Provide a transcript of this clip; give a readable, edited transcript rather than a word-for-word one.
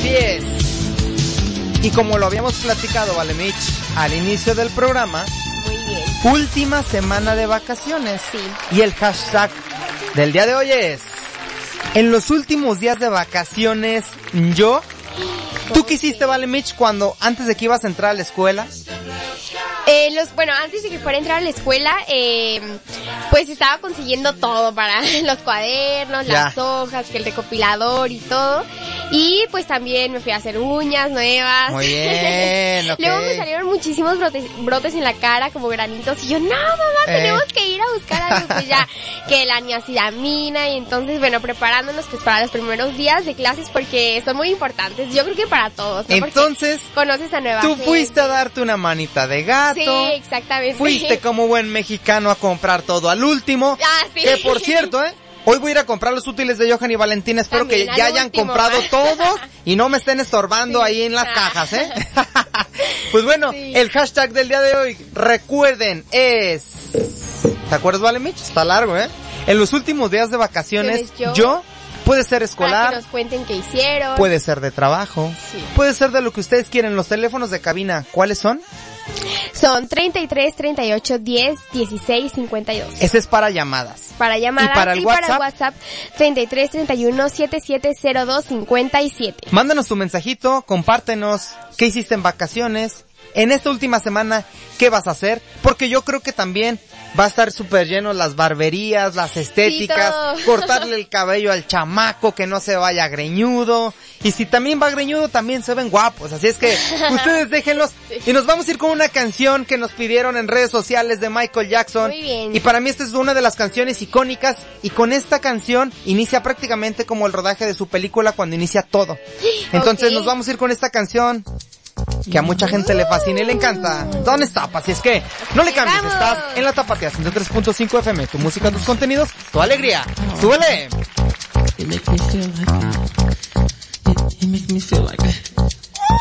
Así es. Y como lo habíamos platicado, Vale Mitch, al inicio del programa, muy bien. Última semana de vacaciones. Sí. Y el hashtag del día de hoy es: en los últimos días de vacaciones, yo... ¿Tú qué hiciste, Vale Mitch, antes de que ibas a entrar a la escuela? Bueno, antes de que fuera a entrar a la escuela, pues estaba consiguiendo todo para los cuadernos, las hojas, que el recopilador y todo. Y pues también me fui a hacer uñas nuevas. Muy bien, okay. Luego me salieron muchísimos brotes en la cara, como granitos. Y yo, no, mamá, tenemos que ir a buscar algo. Pues ya, que la niacinamida. Y entonces, bueno, preparándonos pues para los primeros días de clases, porque son muy importantes. Yo creo que para todos, ¿no? Entonces, porque conoces a nueva gente. Tú fuiste a darte una manita de gato. Sí, exactamente. Fuiste como buen mexicano a comprar todo al último. Ah, sí. Que por cierto, hoy voy a ir a comprar los útiles de Johan y Valentina. Espero también que ya hayan comprado todos y no me estén estorbando ahí en las cajas, Pues bueno, el hashtag del día de hoy, recuerden, es... ¿Te acuerdas, Vale Mitch? Está largo, En los últimos días de vacaciones, yo... Puede ser escolar. Para que nos cuenten qué hicieron. Puede ser de trabajo. Sí. Puede ser de lo que ustedes quieren. Los teléfonos de cabina, ¿cuáles son? Son 33 38 10 16 52. Ese es para llamadas. Para llamadas. ¿Y para el WhatsApp? Para el WhatsApp 33 31 7702 57. Mándanos tu mensajito, compártenos qué hiciste en vacaciones. En esta última semana, ¿qué vas a hacer? Porque yo creo que también va a estar súper lleno las barberías, las estéticas, sí, cortarle el cabello al chamaco, que no se vaya greñudo. Y si también va greñudo, también se ven guapos. Así es que ustedes déjenlos. Sí. Y nos vamos a ir con una canción que nos pidieron en redes sociales de Michael Jackson. Muy bien. Y para mí esta es una de las canciones icónicas. Y con esta canción inicia prácticamente como el rodaje de su película cuando inicia todo. Entonces nos vamos a ir con esta canción que a mucha gente le fascina y le encanta. Don't Stop, así es que no le cambies. ¡Vamos! Estás en La Tapatía 103.5 FM, tu música, tus contenidos, tu alegría. ¡Súbele!